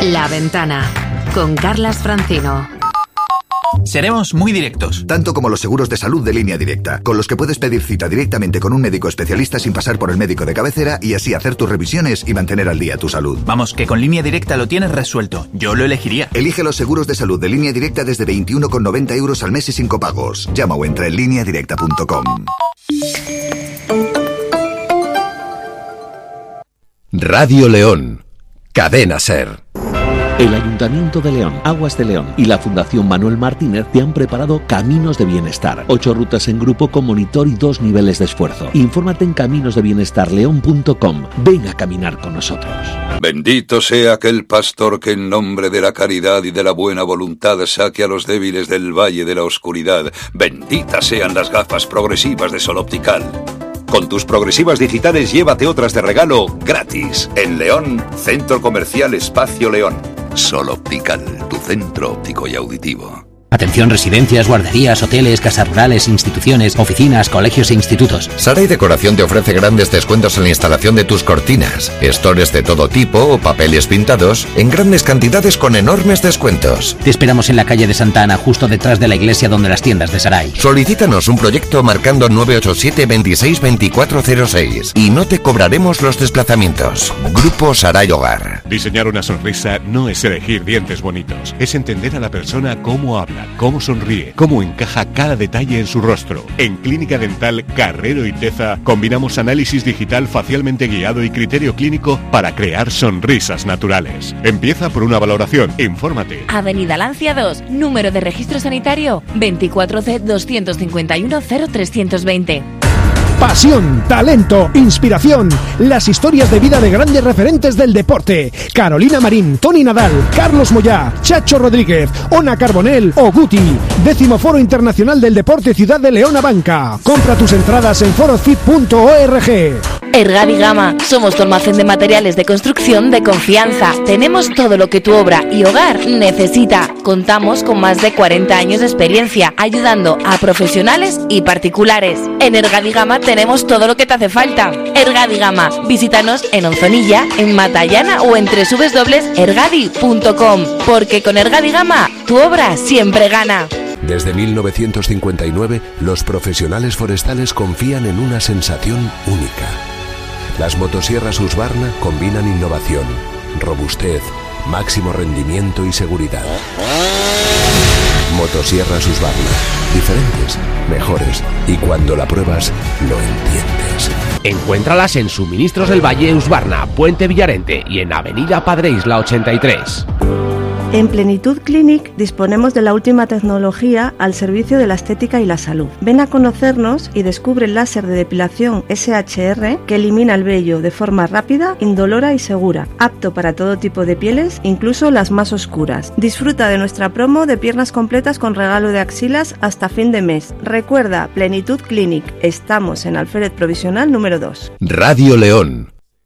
La Ventana, con Carlas Francino. Seremos muy directos. Tanto como los seguros de salud de Línea Directa, con los que puedes pedir cita directamente con un médico especialista sin pasar por el médico de cabecera y así hacer tus revisiones y mantener al día tu salud. Vamos, que con Línea Directa lo tienes resuelto. Yo lo elegiría. Elige los seguros de salud de Línea Directa desde 21,90 € al mes y sin copagos. Llama o entra en lineadirecta.com. Radio León. Cadena SER. El Ayuntamiento de León, Aguas de León y la Fundación Manuel Martínez te han preparado Caminos de Bienestar. 8 rutas en grupo con monitor y 2 niveles de esfuerzo. Infórmate en caminosdebienestarleón.com. Ven a caminar con nosotros. Bendito sea aquel pastor que en nombre de la caridad y de la buena voluntad saque a los débiles del valle de la oscuridad. Benditas sean las gafas progresivas de Sol Optical. Con tus progresivas digitales llévate otras de regalo gratis. En León, Centro Comercial Espacio León. Sol Optical, tu centro óptico y auditivo. Atención residencias, guarderías, hoteles, casas rurales, instituciones, oficinas, colegios e institutos. Sara y Decoración te ofrece grandes descuentos en la instalación de tus cortinas, estores de todo tipo o papeles pintados en grandes cantidades con enormes descuentos. Te esperamos en la calle de Santa Ana, justo detrás de la iglesia donde las tiendas de Sarai. Solicítanos un proyecto marcando 987 26 2406 y no te cobraremos los desplazamientos. Grupo Sarai Hogar. Diseñar una sonrisa no es elegir dientes bonitos, es entender a la persona cómo habla, cómo sonríe, cómo encaja cada detalle en su rostro. En Clínica Dental Carrero y Teza combinamos análisis digital facialmente guiado y criterio clínico para crear sonrisas naturales. Empieza por una valoración. Infórmate. Avenida Lancia 2, número de registro sanitario 24C 251 0320. Pasión, talento, inspiración. Las historias de vida de grandes referentes del deporte. Carolina Marín, Toni Nadal, Carlos Moyá, Chacho Rodríguez, Ona Carbonell o Guti. 10º Foro Internacional del Deporte Ciudad de León Abanca. Compra tus entradas en forofit.org. Ergadi Gama, somos tu almacén de materiales de construcción de confianza. Tenemos todo lo que tu obra y hogar necesita. Contamos con más de 40 años de experiencia ayudando a profesionales y particulares. En Ergadi Gama tenemos todo lo que te hace falta. Ergadi Gama, visítanos en Onzonilla, en Matallana o en www.ergadi.com. Porque con Ergadi Gama, tu obra siempre gana. Desde 1959, los profesionales forestales confían en una sensación única. Las motosierras Husqvarna combinan innovación, robustez, máximo rendimiento y seguridad. Motosierras Husqvarna, diferentes, mejores, y cuando la pruebas, lo entiendes. Encuéntralas en Suministros del Valle Husqvarna, Puente Villarente y en Avenida Padre Isla 83. En Plenitud Clinic disponemos de la última tecnología al servicio de la estética y la salud. Ven a conocernos y descubre el láser de depilación SHR que elimina el vello de forma rápida, indolora y segura, apto para todo tipo de pieles, incluso las más oscuras. Disfruta de nuestra promo de piernas completas con regalo de axilas hasta fin de mes. Recuerda, Plenitud Clinic. Estamos en Alférez Provisional número 2. Radio León.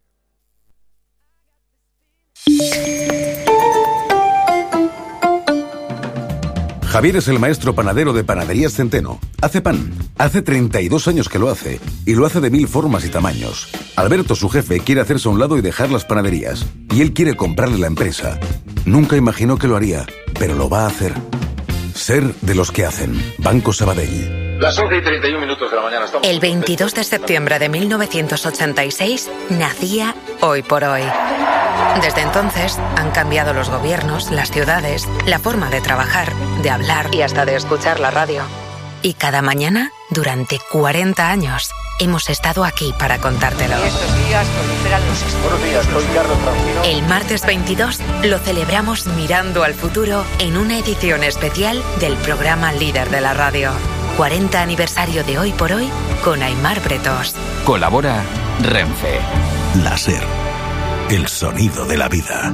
Javier es el maestro panadero de Panaderías Centeno. Hace pan. Hace 32 años que lo hace. Y lo hace de 1000 formas y tamaños. Alberto, su jefe, quiere hacerse a un lado y dejar las panaderías. Y él quiere comprarle la empresa. Nunca imaginó que lo haría, pero lo va a hacer. Ser de los que hacen. Banco Sabadell. Las 11:31 de la mañana. El 22 de septiembre de 1986 nacía Hoy por Hoy. Desde entonces han cambiado los gobiernos, las ciudades, la forma de trabajar, de hablar y hasta de escuchar la radio. Y cada mañana, durante 40 años, hemos estado aquí para contártelo. Estos días proliferan los estudios. Buenos días, soy Carlos Francino. El martes 22 lo celebramos mirando al futuro en una edición especial del programa líder de la radio. 40 aniversario de Hoy por Hoy con Aimar Bretos. Colabora Renfe. La SER. El sonido de la vida.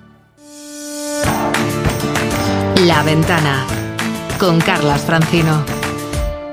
La Ventana con Carlas Francino.